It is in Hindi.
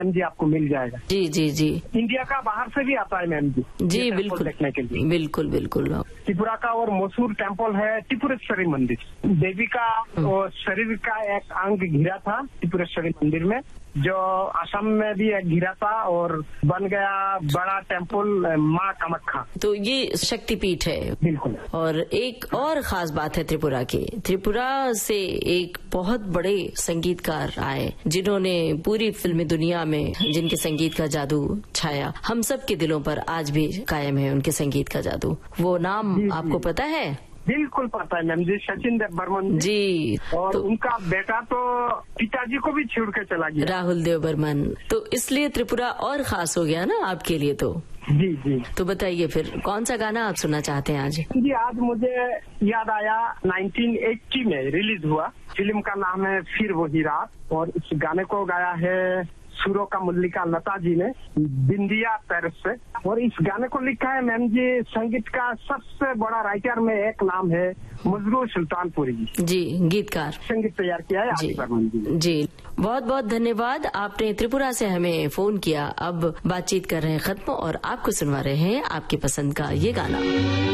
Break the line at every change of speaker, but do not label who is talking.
मैम जी आपको मिल जाएगा।
जी जी जी।
इंडिया का बाहर से भी आता है मैम जी।
जी बिल्कुल
देखने के लिए।
बिल्कुल बिल्कुल।
त्रिपुरा का और मशहूर टेम्पल है त्रिपुरेश्वरी मंदिर। देवी का और शरीर का एक अंग घिरा था त्रिपुरेश्वरी मंदिर में, जो असम में भी एक घिरा था और बन गया बड़ा टेम्पल माँ कामाख्या।
तो ये शक्तिपीठ है।
बिल्कुल।
और एक और खास बात है त्रिपुरा की, त्रिपुरा से एक बहुत बड़े संगीतकार आए जिन्होंने पूरी फिल्मी दुनिया में जिनके संगीत का जादू छाया, हम सब के दिलों पर आज भी कायम है उनके संगीत का जादू। वो नाम आपको पता है?
बिल्कुल पता है मैम जी, सचिन देव बर्मन
जी।
और उनका बेटा तो पिताजी को भी छोड़ के चला गया,
राहुल देव बर्मन। तो इसलिए त्रिपुरा और खास हो गया ना आपके लिए। तो
जी जी।
तो बताइए फिर कौन सा गाना आप सुनना चाहते हैं आज?
जी आज मुझे याद आया 1980 में रिलीज हुआ फिल्म का नाम है फिर वही रात, और इस गाने को गाया है सुरों का मल्लिका लता जी ने बिंदिया पेरिस से। और इस गाने को लिखा है मैम जी संगीत का सबसे बड़ा राइटर में एक नाम है मजरू सुल्तानपुरी जी।
जी गीतकार।
संगीत तैयार किया है
जी
बर्मन जी ने।
जी बहुत बहुत धन्यवाद, आपने त्रिपुरा से हमें फोन किया। अब बातचीत कर रहे हैं खत्म और आपको सुनवा रहे हैं आपकी पसंद का ये गाना।